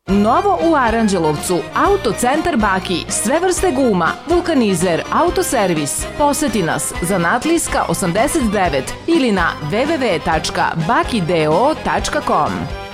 Novo u Aranđelovcu, Autocentar Baki, sve vrste guma, vulkanizer, autoservis. Poseti nas, Zanatlijska 89 ili na www.bakideo.com.